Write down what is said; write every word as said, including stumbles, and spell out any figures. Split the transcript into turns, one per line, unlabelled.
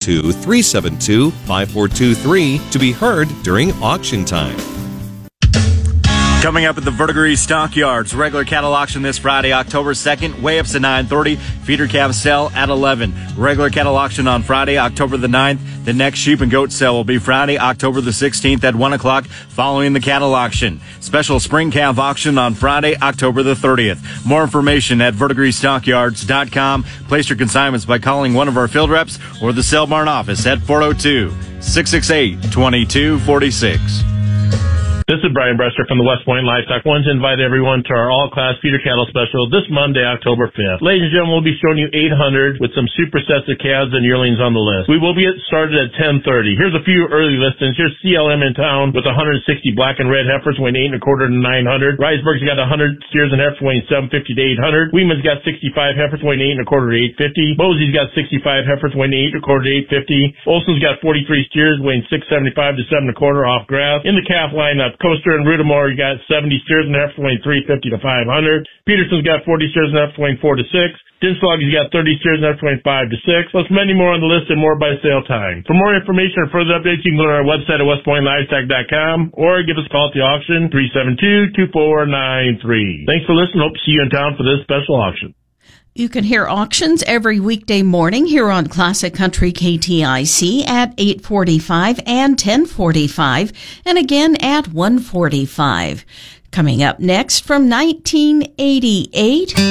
two, three seven two, five four two three to be heard during auction time.
Coming up at the Verdigris Stockyards, regular cattle auction this Friday, October second, weigh ups at nine thirty, feeder calf sale at eleven. Regular cattle auction on Friday, October the ninth. The next sheep and goat sale will be Friday, October the sixteenth at one o'clock following the cattle auction. Special spring calf auction on Friday, October the thirtieth. More information at verdigris stockyards dot com. Place your consignments by calling one of our field reps or the sale barn office at four oh two, six six eight, two two four six.
This is Brian Brester from the West Point Livestock. I wanted to invite everyone to our all-class feeder cattle special this Monday, October fifth. Ladies and gentlemen, we'll be showing you eight hundred with some super sets of calves and yearlings on the list. We will be started at ten thirty. Here's a few early listings. Here's C L M in town with one hundred sixty black and red heifers weighing eight and a quarter to nine hundred. Riceburg's got one hundred steers and heifers weighing seven fifty to eight hundred. Weeman's got sixty-five heifers weighing eight and a quarter to eight fifty. Bosey's got sixty-five heifers weighing eight and a quarter to eight fifty. Olson's got forty-three steers weighing six seventy-five to seven and a quarter off grass. In the calf lineup, Coaster and Rudamore, you got seventy steers and heifers weighing three fifty to five hundred. Peterson's got forty steers and heifers weighing four to six. Dinsloggy's got thirty steers and heifers weighing five to six. Plus many more on the list and more by sale time. For more information or further updates, you can go to our website at west point livestock dot com or give us a call at the auction, three seven two, two four nine three. Thanks for listening. Hope to see you in town for this special auction.
You can hear auctions every weekday morning here on Classic Country K T I C at eight forty-five and ten forty-five, and again at one forty-five. Coming up next from nineteen eighty-eight...